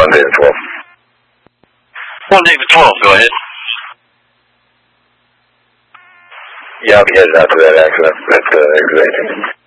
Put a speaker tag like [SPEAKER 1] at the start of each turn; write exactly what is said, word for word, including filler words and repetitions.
[SPEAKER 1] one David twelve.
[SPEAKER 2] one David twelve, go ahead.
[SPEAKER 1] Yeah, I'll be headed out to that accident at uh, exit eighteen.